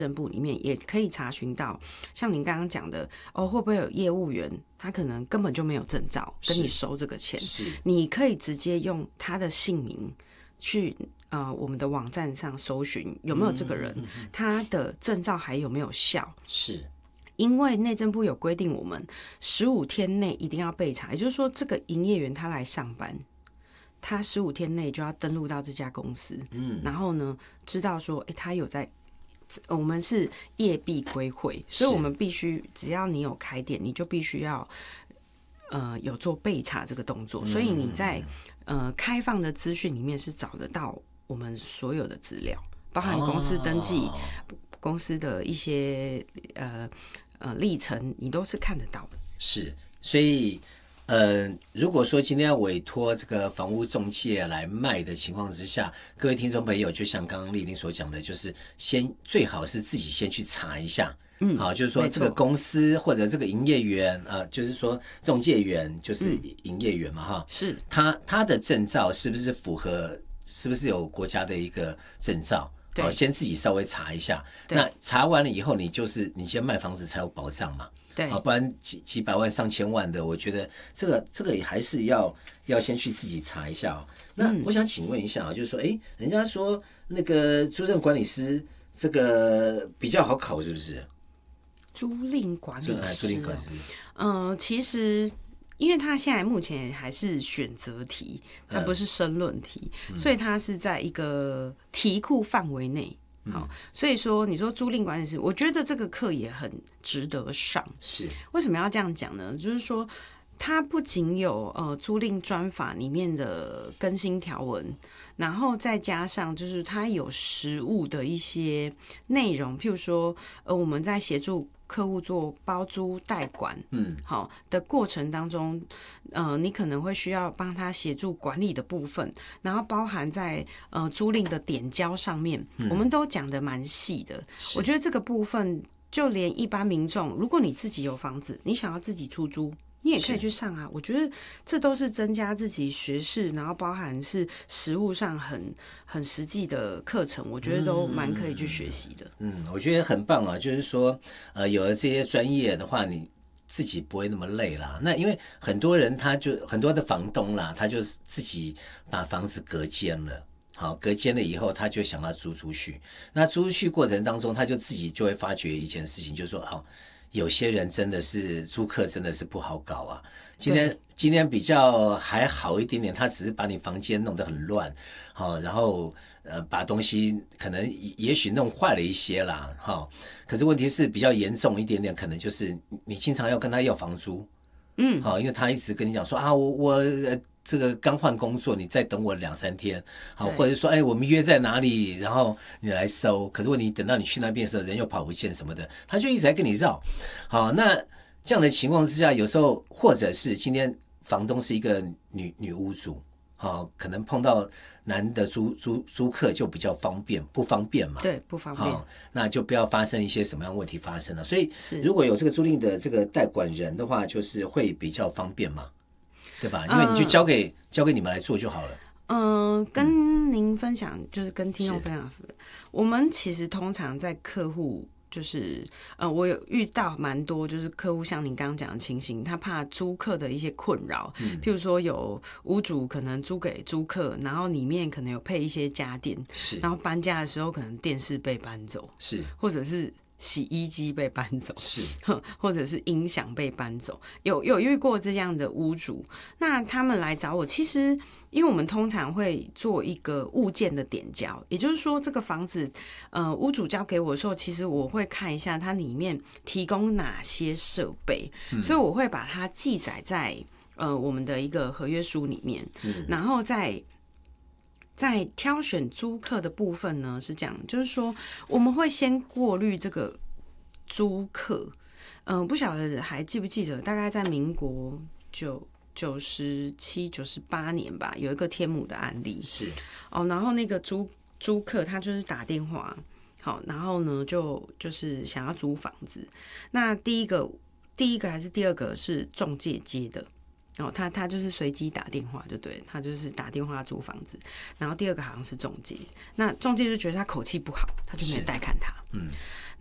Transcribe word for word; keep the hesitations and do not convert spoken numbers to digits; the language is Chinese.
政部里面也可以查询到，像您刚刚讲的哦，会不会有业务员他可能根本就没有证照跟你收这个钱，你可以直接用他的姓名去呃我们的网站上搜寻有没有这个人，嗯嗯嗯嗯他的证照还有没有效， 是。 因为内政部有规定，我们十五天内一定要备查，也就是说，这个营业员他来上班，他十五天内就要登录到这家公司，嗯，然后呢，知道说，哎、欸，他有在。我们是业必归会，所以我们必须只要你有开店，你就必须要呃有做备查这个动作。所以你在呃开放的资讯里面是找得到我们所有的资料，包含公司登记、哦、公司的一些呃呃历程，你都是看得到的。 是，所以。呃，如果说今天要委托这个房屋中介来卖的情况之下，各位听众朋友，就像刚刚丽玲所讲的，就是先最好是自己先去查一下，嗯，好，就是说这个公司或者这个营业员，呃，就是说中介员就是营业员嘛，哈、嗯， 是他他的证照是不是符合，是不是有国家的一个证照？对、哦，先自己稍微查一下。那查完了以后，你就是你先卖房子才有保障嘛。 对， 啊，不然几几百万、上千万的，我觉得这个这个也还是要要先去自己查一下哦。那我想请问一下啊，就是说，哎，人家说那个租赁管理师这个比较好考，是不是？ 租赁管理师、哦， 租赁管理师， 嗯、呃，其实。因为它现在目前还是选择题，它不是申论题，嗯、所以它是在一个题库范围内。好，所以说你说租赁管理师，我觉得这个课也很值得上。 是， 为什么要这样讲呢？就是说，它不仅有呃租赁专法里面的更新条文，然后再加上就是它有实务的一些内容，譬如说，呃，我们在协助客户做包租代管，嗯，好的过程当中，呃，你可能会需要帮他协助管理的部分，然后包含在呃租赁的点交上面，嗯、我们都讲得蛮细的。我觉得这个部分，就连一般民众，如果你自己有房子，你想要自己出租，你也可以去上啊。我觉得这都是增加自己学识，然后包含是实务上很很实际的课程，我觉得都蛮可以去学习的。 嗯，我觉得很棒啊，就是说，呃，有了这些专业的话，你自己不会那么累啦。那因为很多人他就很多的房东啦，他就自己把房子隔间了。好，隔间了以后，他就想要租出去。那租出去过程当中，他就自己就会发觉一件事情，就是说，哦，有些人真的是租客真的是不好搞啊。今天今天比较还好一点点，他只是把你房间弄得很乱，好，然后呃把东西可能也许弄坏了一些啦，哈。可是问题是比较严重一点点，可能就是你经常要跟他要房租，嗯，好，因为他一直跟你讲说啊，我我。呃这个刚换工作，你再等我两三天，好，或者说，哎，我们约在哪里，然后你来收。可是问题等到你去那边的时候，人又跑不见什么的，他就一直在跟你绕。好，那这样的情况之下，有时候或者是今天房东是一个女女屋主，好，可能碰到男的租租租客就比较方便，不方便嘛？ 对，不方便。 好，那就不要发生一些什么样的问题发生了。所以，如果有这个租赁的这个代管人的话，就是会比较方便嘛。对吧？因为你就交给、嗯、交给你们来做就好了。 嗯、呃，跟您分享，就是跟听众分享，我们其实通常在客户，就是呃，我有遇到蛮多，就是客户像您刚刚讲的情形，他怕租客的一些困扰，嗯、譬如说有屋主可能租给租客，然后里面可能有配一些家电， 是， 然后搬家的时候可能电视被搬走， 是， 或者是。洗衣机被搬走， 是， 或者是音响被搬走，有有遇过这样的屋主，那他们来找我，其实因为我们通常会做一个物件的点交，也就是说这个房子，呃，屋主交给我的时候，其实我会看一下它里面提供哪些设备，嗯、所以我会把它记载在呃我们的一个合约书里面，嗯、然后再。在挑选租客的部分呢，是这样，就是说我们会先过滤这个租客，嗯、呃，不晓得还记不记得，大概在民国九九十七、九十八年吧，有一个天母的案例， 是哦，然后那个租租客他就是打电话，好，然后呢就就是想要租房子，那第一个第一个还是第二个是中介接的。 哦，他他就是随机打电话就对，他就是打电话租房子。然后第二个好像是中介，那中介就觉得他口气不好，他就没有带看他。嗯。